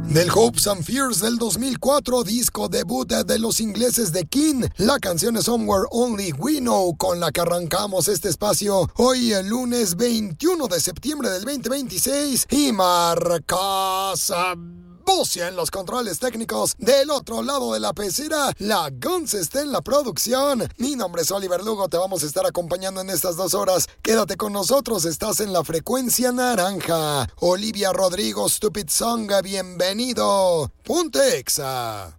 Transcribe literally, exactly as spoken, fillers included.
Del Hopes and Fears del dos mil cuatro, disco debut de los ingleses de King. La canción es Somewhere Only We Know, con la que arrancamos este espacio hoy el lunes veintiuno de septiembre del veinte veintiséis. Y marcas Bocia en los controles técnicos. Del otro lado de la pecera, la Guns está en la producción. Mi nombre es Oliver Lugo, te vamos a estar acompañando en estas dos horas. Quédate con nosotros, estás en la frecuencia naranja. Olivia Rodrigo, Stupid Song, bienvenido. Ponte Exa.